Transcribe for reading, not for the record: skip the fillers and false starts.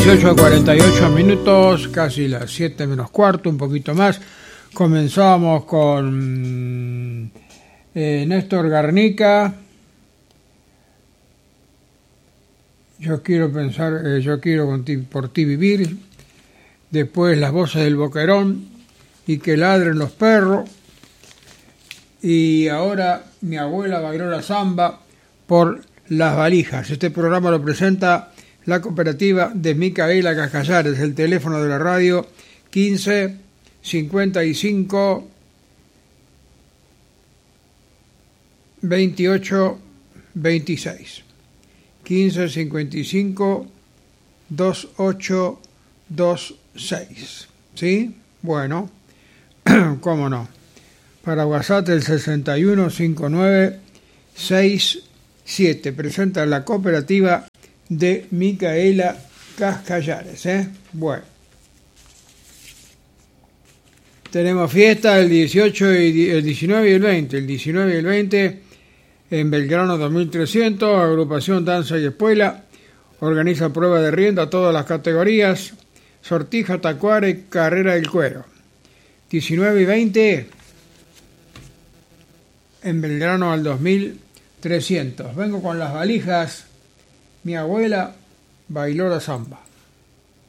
18:48, casi las 7 menos cuarto, un poquito más. Comenzamos con Néstor Garnica. Yo quiero pensar, yo quiero por ti vivir. Después Las voces del Boquerón y Que ladren los perros. Y ahora Mi abuela bailó la samba por Las valijas. Este programa lo presenta la cooperativa de Micaela Cascallares. El teléfono de la radio 15 55 28 26. 15 55 28 26. ¿Sí? Bueno, cómo no. Para WhatsApp el 61 59 67. Presenta la cooperativa de Micaela Cascallares, Bueno. Tenemos fiesta el 18 y el 19 y el 20. El 19 y el 20 en Belgrano 2300, agrupación Danza y Espuela, organiza prueba de rienda a todas las categorías, sortija, tacuare, carrera del cuero. 19 y 20 en Belgrano al 2300. Vengo con Las valijas. Mi abuela bailó la samba.